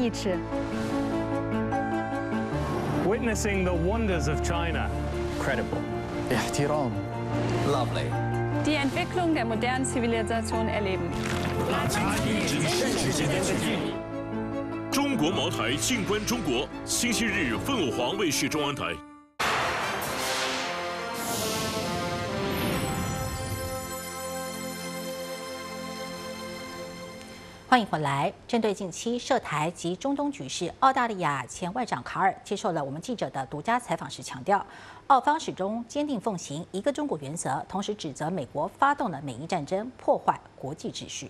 义吃。 Witnessing the wonders of China. Credible. احترام. Lovely. Die Entwicklung der modernen Zivilisation erleben. 中国茅台静观中国，星期日凤凰卫视中央台。 欢迎回来。针对近期涉台及中东局势，澳大利亚前外长卡尔接受了我们记者的独家采访时强调，澳方始终坚定奉行一个中国原则，同时指责美国发动了美伊战争，破坏国际秩序。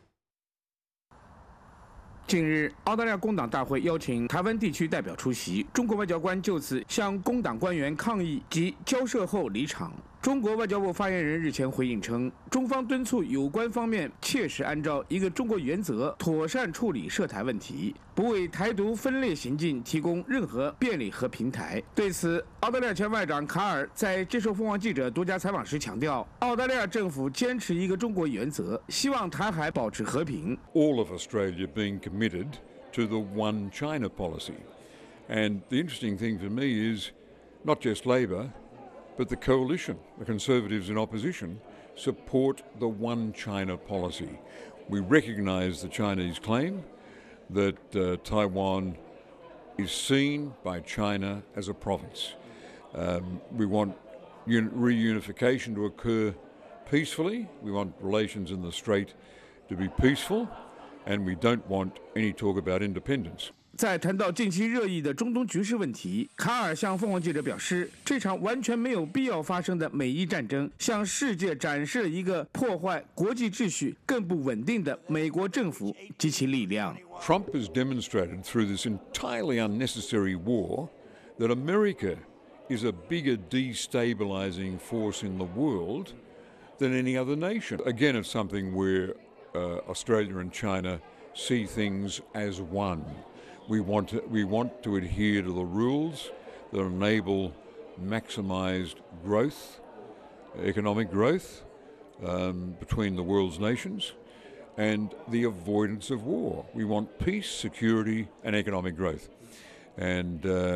近日，澳大利亚工党大会邀请台湾地区代表出席，中国外交官就此向工党官员抗议及交涉后离场。中国外交部发言人日前回应称，中方敦促有关方面切实按照一个中国原则妥善处理涉台问题，不为台独分裂行径提供任何便利和平台。对此，澳大利亚前外长卡尔在接受凤凰记者独家采访时强调，澳大利亚政府坚持一个中国原则，希望台海保持和平。 All of Australia being committed to the One China policy, and the interesting thing for me is not just Labor.But the coalition, the Conservatives in opposition, support the One China policy. We recognise the Chinese claim that Taiwan is seen by China as a province. We want reunification to occur peacefully. We want relations in the Strait to be peaceful, and we don't want any talk about independence. 在谈到近期热议的中东局势问题，卡尔向凤凰记者表示，这场完全没有必要发生的美伊战争，向世界展示了一个破坏国际秩序、更不稳定的美国政府及其力量。 Trump has demonstrated through this entirely unnecessary war that America is a bigger destabilizing force in the world than any other nation. Again, it's something where Australia and China see things as one.We want to adhere to the rules that enable maximized growth, economic growth between the world's nations, and the avoidance of war. We want peace, security, and economic growth. And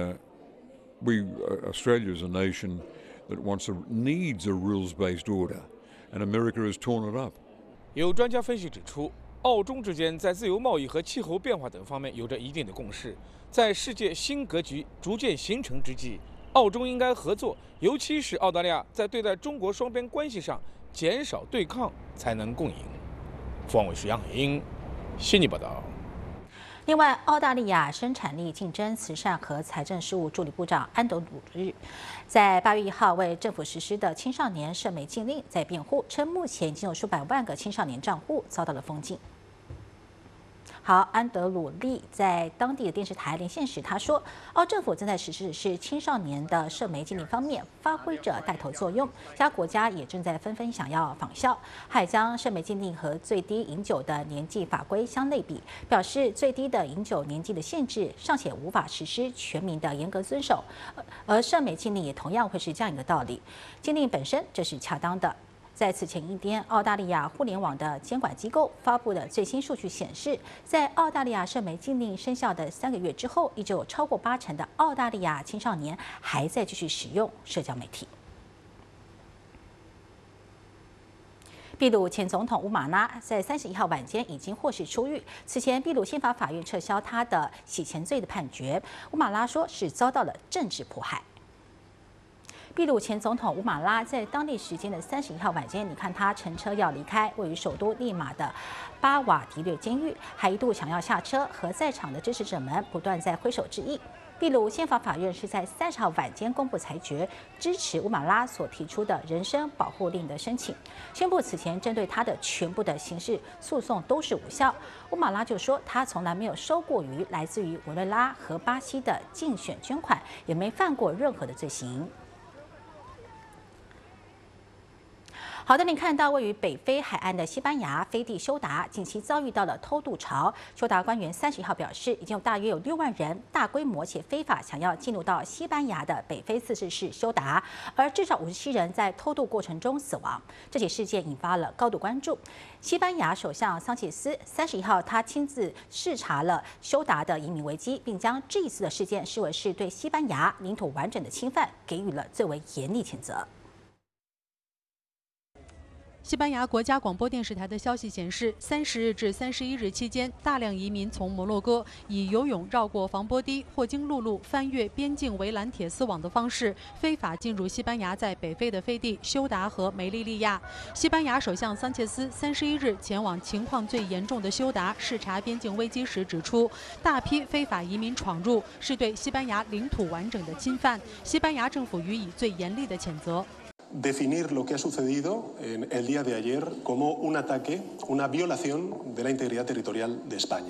Australia is a nation that needs a rules-based order, and America has torn it up. 有专家分析指出，澳中之间在自由贸易和气候变化等方面有着一定的共识。在世界新格局逐渐形成之际，澳中应该合作，尤其是澳大利亚在对待中国双边关系上减少对抗，才能共赢。凤凰卫视杨海英悉尼报道。 另外，澳大利亚生产力竞争、慈善和财政事务助理部长安德鲁日在8月1号为政府实施的青少年社媒禁令在辩护，称目前已经有数百万个青少年账户遭到了封禁。好，安德鲁利在当地的电视台连线时，他说，澳政府正在实施是青少年的社媒禁令方面发挥着带头作用，其他国家也正在纷纷想要仿效，还将社媒禁令和最低饮酒的年纪法规相类比，表示最低的饮酒年纪的限制尚且无法实施全民的严格遵守，而社媒禁令也同样会是这样一个道理，禁令本身这是恰当的。在此前一天，澳大利亚互联网的监管机构发布的最新数据显示，在澳大利亚社媒禁令生效的3个月之后，依旧有超过80%的澳大利亚青少年还在继续使用社交媒体。秘鲁前总统乌马拉在31号晚间已经获释出狱。此前，秘鲁宪法法院撤销他的洗钱罪的判决。乌马拉说是遭到了政治迫害。秘鲁前总统乌马拉在当地时间的31号晚间，你看他乘车要离开位于首都利马的巴瓦迪略监狱，还一度想要下车，和在场的支持者们不断在挥手致意。秘鲁宪法法院是在30号晚间公布裁决，支持乌马拉所提出的人身保护令的申请，宣布此前针对他的全部的刑事诉讼都是无效。乌马拉就说，他从来没有收过来自于委内瑞拉和巴西的竞选捐款，也没犯过任何的罪行。 好的，您看到位于北非海岸的西班牙飞地休达，近期遭遇到了偷渡潮。休达官员31号表示，已经大约有6万人大规模且非法想要进入到西班牙的北非自治市休达，而至少57人在偷渡过程中死亡。这起事件引发了高度关注。西班牙首相桑切斯31号他亲自视察了休达的移民危机，并将这一次的事件视为是对西班牙领土完整的侵犯，给予了最为严厉谴责。 西班牙国家广播电视台的消息显示，30日至31日期间，大量移民从摩洛哥以游泳绕过防波堤或经陆路翻越边境围栏铁丝网的方式，非法进入西班牙在北非的飞地休达和梅利利亚。西班牙首相桑切斯31日前往情况最严重的休达视察边境危机时指出，大批非法移民闯入是对西班牙领土完整的侵犯，西班牙政府予以最严厉的谴责。 Definir lo que ha sucedido en el día de ayer como un ataque, una violación de la integridad territorial de España.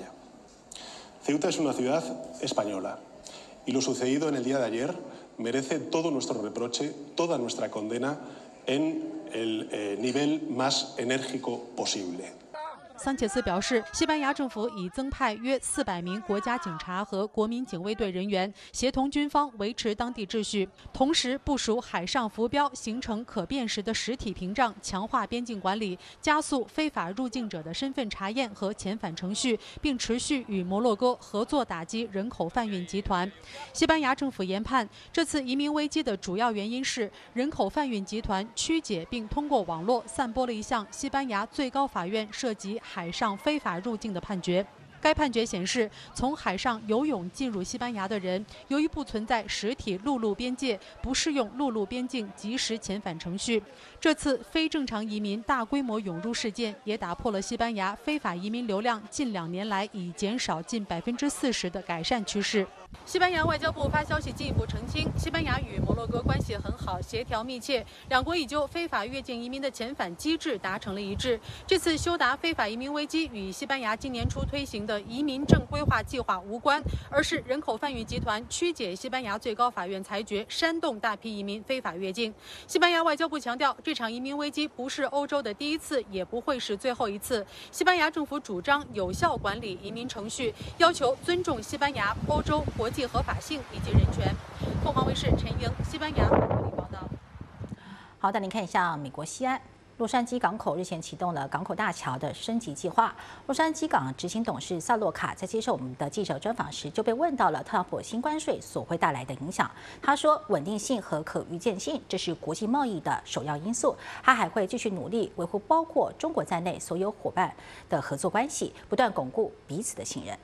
Ceuta es una ciudad española y lo sucedido en el día de ayer merece todo nuestro reproche, toda nuestra condena en el nivel más enérgico posible. 桑切斯表示，西班牙政府已增派约400名国家警察和国民警卫队人员，协同军方维持当地秩序，同时部署海上浮标，形成可辨识的实体屏障，强化边境管理，加速非法入境者的身份查验和遣返程序，并持续与摩洛哥合作打击人口贩运集团。西班牙政府研判，这次移民危机的主要原因是人口贩运集团曲解并通过网络散播了一项西班牙最高法院涉及海上非法入境的判决。该判决显示，从海上游泳进入西班牙的人，由于不存在实体陆路边界，不适用陆路边境即时遣返程序。这次非正常移民大规模涌入事件，也打破了西班牙非法移民流量近2年来已减少近40%的改善趋势。西班牙外交部发消息进一步澄清，西班牙与摩洛哥关系很好，协调密切，两国已就非法越境移民的遣返机制达成了一致。这次休达非法移民危机与西班牙今年初推行的移民正规划计划无关，而是人口贩运集团曲解西班牙最高法院裁决，煽动大批移民非法越境。西班牙外交部强调，这场移民危机不是欧洲的第一次，也不会是最后一次。西班牙政府主张有效管理移民程序，要求尊重西班牙、欧洲、国际合法性以及人权。凤凰卫视陈莹，西班牙报道。 好，带您看一下美国西安。洛杉矶港口日前启动了港口大桥的升级计划。洛杉矶港执行董事萨洛卡在接受我们的记者专访时，就被问到了特朗普新关税所会带来的影响。他说，稳定性和可预见性，这是国际贸易的首要因素。他还会继续努力维护包括中国在内所有伙伴的合作关系，不断巩固彼此的信任。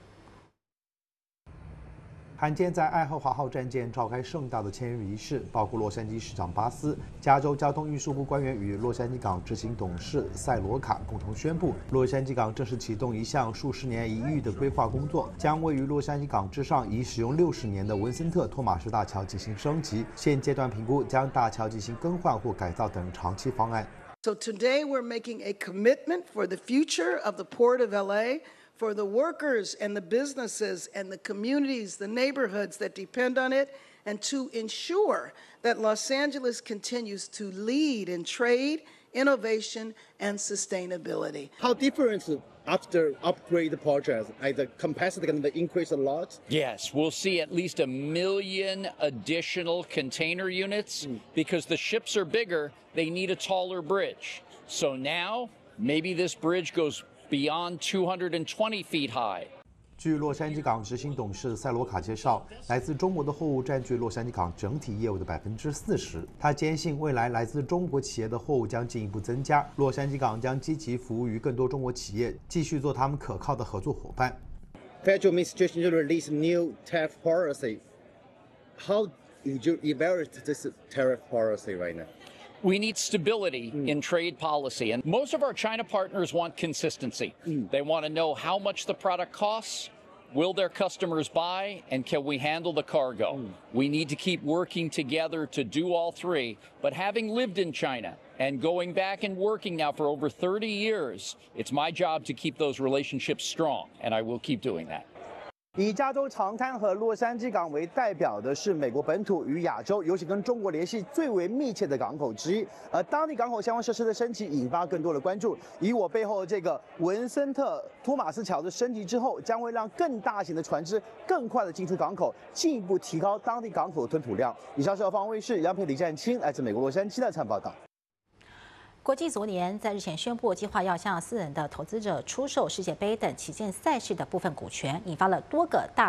罕见在爱荷华号战舰召开盛大的签约仪式，包括洛杉矶市长巴斯、加州交通运输部官员与洛杉矶港执行董事塞罗卡共同宣布，洛杉矶港正式启动一项数十年一遇的规划工作，将位于洛杉矶港之上已使用60年的文森特·托马斯大桥进行升级。现阶段评估将大桥进行更换或改造等长期方案。 So today we're making a commitment for the future of the Port of LA.For the workers and the businesses and the communities, the neighborhoods that depend on it, and to ensure that Los Angeles continues to lead in trade, innovation, and sustainability. How different after upgrade projects? The capacity can increase a lot? Yes, we'll see at least 1 million additional container units because the ships are bigger, they need a taller bridge. So now, maybe this bridge goes...Beyond 220 feet high. 据洛杉矶港执行董事塞罗卡介绍，来自中国的货物占据洛杉矶港整体业务的40%。他坚信，未来来自中国企业的货物将进一步增加，洛杉矶港将积极服务于更多中国企业，继续做他们可靠的合作伙伴。 Federal administration released new tariff policy. How would you evaluate this tariff policy right now?We need stability in trade policy. And most of our China partners want consistency. They want to know how much the product costs, will their customers buy, and can we handle the cargo? We need to keep working together to do all three. But having lived in China and going back and working now for over 30 years, it's my job to keep those relationships strong, and I will keep doing that. 以加州长滩和洛杉矶港为代表的是美国本土与亚洲，尤其跟中国联系最为密切的港口之一。而当地港口相关设施的升级，引发更多的关注。以我背后这个文森特托马斯桥的升级之后，将会让更大型的船只更快的进出港口，进一步提高当地港口的吞吐量。以上是方卫视杨培、李占清来自美国洛杉矶的参报道。 国际足联在日前宣布，计划要向私人的投资者出售世界杯等旗舰赛事的部分股权，引发了多个大